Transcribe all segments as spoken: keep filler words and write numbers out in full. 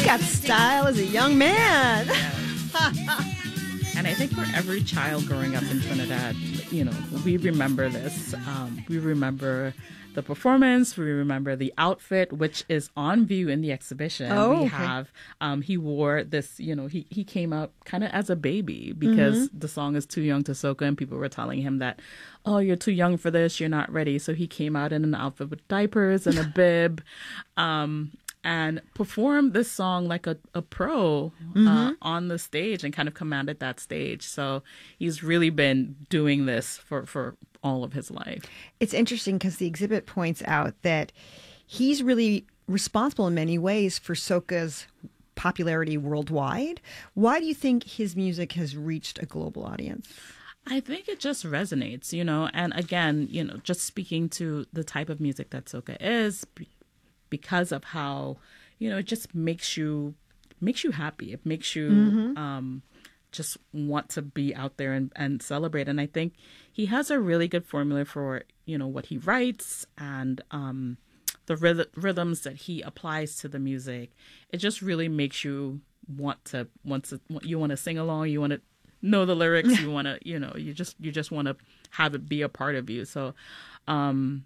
got style as a young man. And I think for every child growing up in Trinidad, you know, we remember this. Um, we remember the performance. We remember the outfit, which is on view in the exhibition. Oh, we okay. have, um, he wore this, you know, he, he came up kind of as a baby because Mm-hmm. the song is Too Young to Soca, and people were telling him that, oh, you're too young for this, you're not ready. So he came out in an outfit with diapers and a bib. Um, and performed this song like a, a pro Mm-hmm. uh, on the stage and kind of commanded that stage. So he's really been doing this for, for all of his life. It's interesting because the exhibit points out that he's really responsible in many ways for soca's popularity worldwide. Why do you think his music has reached a global audience? I think it just resonates, you know, and again, you know, just speaking to the type of music that soca is, because of how, you know, it just makes you makes you happy. It makes you Mm-hmm. um, just want to be out there and, and celebrate. And I think he has a really good formula for, you know, what he writes and um, the ryth- rhythms that he applies to the music. It just really makes you want to want to you want to sing along. You want to know the lyrics. You want to, you know, you just you just want to have it be a part of you. So. Um,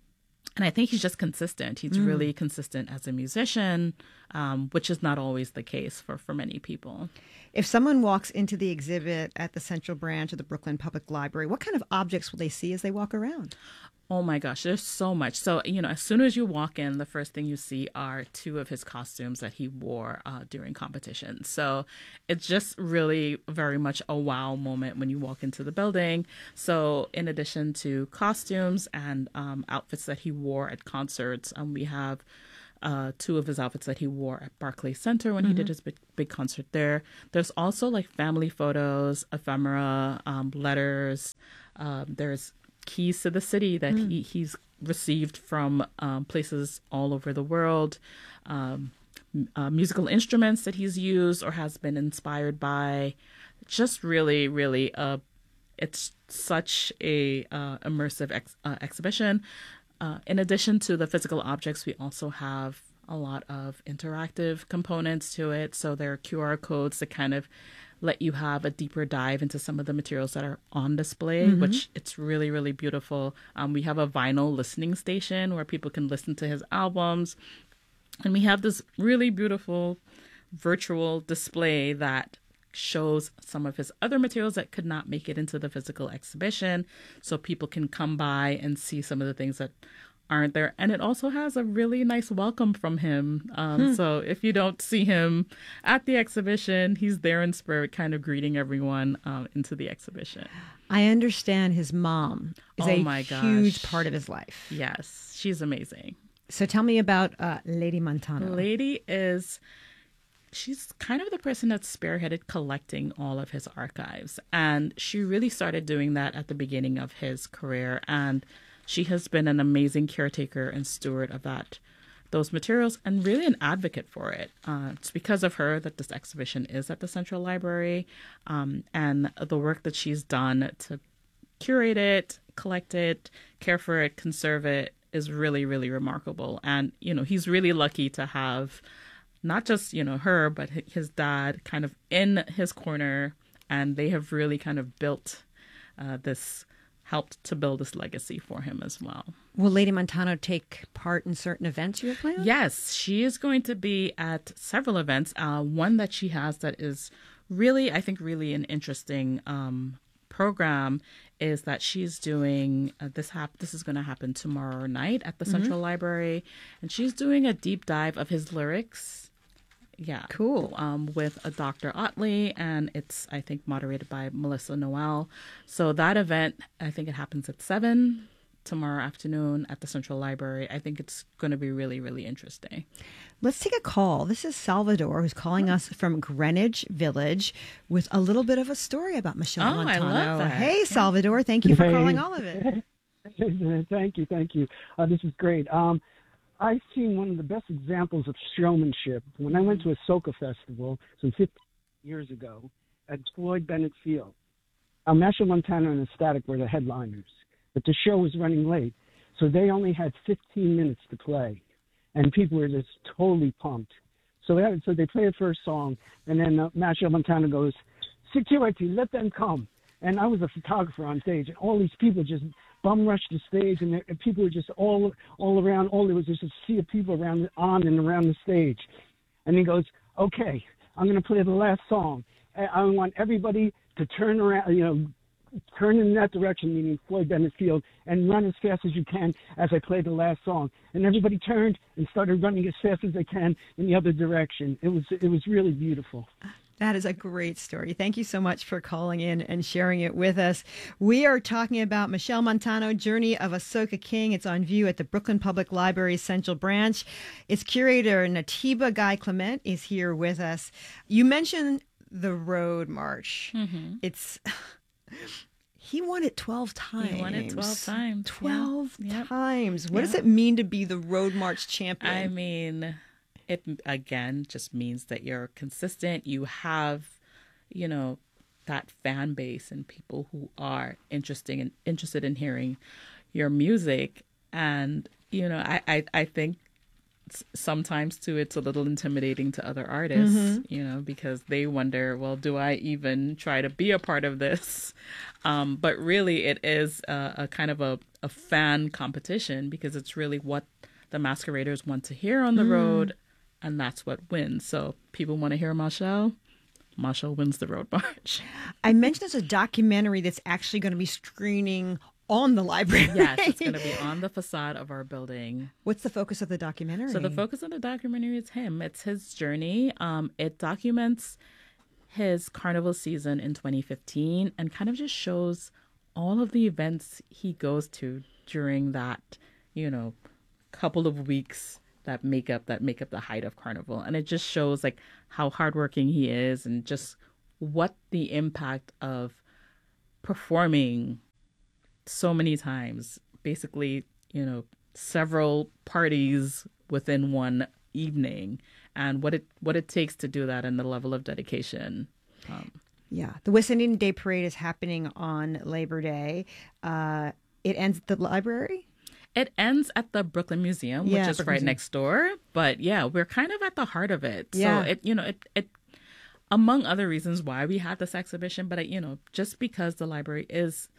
And I think he's just consistent. He's Mm. really consistent as a musician, um, which is not always the case for, for many people. If someone walks into the exhibit at the Central Branch of the Brooklyn Public Library, what kind of objects will they see as they walk around? Oh my gosh, there's so much. So, you know, as soon as you walk in, the first thing you see are two of his costumes that he wore uh, during competition. So it's just really very much a wow moment when you walk into the building. So in addition to costumes and um, outfits that he wore at concerts, um, we have uh, two of his outfits that he wore at Barclays Center when mm-hmm. he did his big, big concert there. There's also like family photos, ephemera, um, letters. Um, there's keys to the city that mm. he, he's received from um, places all over the world, um, uh, musical instruments that he's used or has been inspired by. Just really, really, uh, it's such a uh, immersive ex- uh, exhibition. Uh, in addition to the physical objects, we also have a lot of interactive components to it. So there are Q R codes that kind of let you have a deeper dive into some of the materials that are on display, mm-hmm. which it's really, really beautiful. Um, we have a vinyl listening station where people can listen to his albums. And we have this really beautiful virtual display that shows some of his other materials that could not make it into the physical exhibition. So people can come by and see some of the things that aren't there. And it also has a really nice welcome from him. Um, hmm. So if you don't see him at the exhibition, he's there in spirit, kind of greeting everyone um, into the exhibition. I understand his mom is oh a my gosh. huge part of his life. Yes, she's amazing. So tell me about uh, Lady Montano. Lady is... She's kind of the person that spearheaded collecting all of his archives. And she really started doing that at the beginning of his career. And she has been an amazing caretaker and steward of that, those materials, and really an advocate for it. Uh, it's because of her that this exhibition is at the Central Library, um, and the work that she's done to curate it, collect it, care for it, conserve it is really, really remarkable. And, you know, he's really lucky to have not just, you know, her, but his dad kind of in his corner, and they have really kind of built uh, this, helped to build this legacy for him as well. Will Lady Montano take part in certain events you have planned? Yes, she is going to be at several events. Uh, one that she has that is really, I think, really an interesting um, program is that she's doing uh, this. Hap- this is going to happen tomorrow night at the mm-hmm. Central Library, and she's doing a deep dive of his lyrics. Yeah. Cool. Um, with a Doctor Otley, and it's, I think, moderated by Melissa Noel. So that event, I think it happens at seven tomorrow afternoon at the Central Library. I think it's going to be really, really interesting. Let's take a call. This is Salvador, who's calling oh. us from Greenwich Village with a little bit of a story about Michelle oh, Montano. I love that. Hey, Salvador. Thank you for hey. calling all of it. Thank you. Thank you. Uh, this is great. Um, I've seen one of the best examples of showmanship when I went to a soca festival some fifteen years ago at Floyd Bennett Field. Uh, Machel Montano and Ecstatic were the headliners, but the show was running late, so they only had fifteen minutes to play, and people were just totally pumped. So they, so they play the first song, and then uh, Machel Montano goes, "Security, let them come." And I was a photographer on stage, and all these people just bum rushed the stage, and, and people were just all all around. All there was just a sea of people around on and around the stage. And he goes, "Okay, I'm going to play the last song. I want everybody to turn around, you know, turn in that direction," meaning Floyd Bennett Field, "and run as fast as you can as I play the last song." And everybody turned and started running as fast as they can in the other direction. It was it was really beautiful. That is a great story. Thank you so much for calling in and sharing it with us. We are talking about Machel Montano, Journey of a Soca King. It's on view at the Brooklyn Public Library Central Branch. Its curator, Natiba Guy Clement, is here with us. You mentioned the Road March. Mm-hmm. It's... He won it twelve times. He won it twelve times. twelve yeah. times. What yeah. does it mean to be the Road March champion? I mean, it again just means that you're consistent. You have, you know, that fan base and people who are interesting and interested in hearing your music. And, you know, I, I, I think sometimes too it's a little intimidating to other artists, mm-hmm. you know, because they wonder, well, do I even try to be a part of this? Um, but really it is a, a kind of a, a fan competition, because it's really what the masqueraders want to hear on the mm. road, and that's what wins. So people want to hear Machel. Machel wins the Road March. I mentioned there's a documentary that's actually going to be screening on the library. Yes, it's going to be on the facade of our building. What's the focus of the documentary? So the focus of the documentary is him. It's his journey. Um, it documents his carnival season in twenty fifteen and kind of just shows all of the events he goes to during that, you know, couple of weeks that make up that make up the height of carnival. And it just shows like how hardworking he is and just what the impact of performing so many times, basically, you know, several parties within one evening, and what it what it takes to do that and the level of dedication. Um, yeah, the West Indian Day Parade is happening on Labor Day. Uh, it ends at the library? It ends at the Brooklyn Museum, which yeah, is Brooklyn right Museum. next door. But yeah, we're kind of at the heart of it. Yeah. So it, you know, it, it, among other reasons why we had this exhibition, but it, you know, just because the library is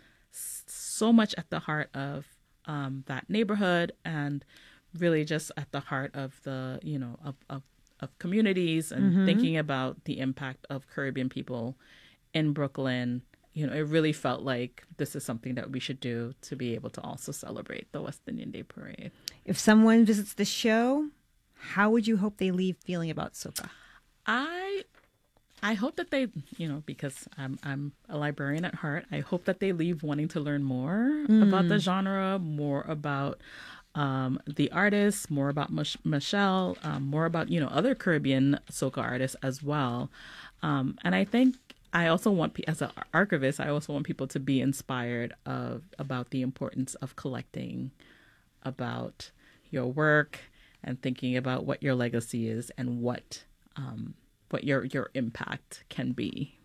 so much at the heart of um, that neighborhood, and really just at the heart of the, you know, of, of, of communities, and mm-hmm. thinking about the impact of Caribbean people in Brooklyn. You know, it really felt like this is something that we should do to be able to also celebrate the West Indian Day Parade. If someone visits the show, how would you hope they leave feeling about soca? I I hope that they, you know, because I'm I'm a librarian at heart, I hope that they leave wanting to learn more mm. about the genre, more about um, the artists, more about Mich- Machel, um, more about, you know, other Caribbean soca artists as well. Um, and I think I also want, as an archivist, I also want people to be inspired of about the importance of collecting, about your work, and thinking about what your legacy is and what um, what your your impact can be.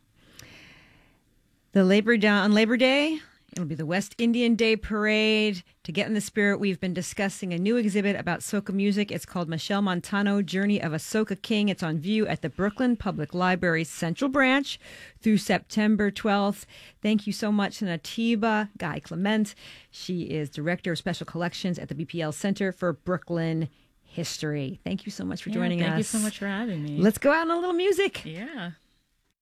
The Labor Day on Labor Day, it'll be the West Indian Day Parade. To get in the spirit, we've been discussing a new exhibit about soca music. It's called Machel Montano, Journey of a Soca King. It's on view at the Brooklyn Public Library Central Branch through September twelfth. Thank you so much to Natiba Guy Clement. She is Director of Special Collections at the B P L Center for Brooklyn History. Thank you so much for yeah, joining thank us. Thank you so much for having me. Let's go out on a little music. Yeah.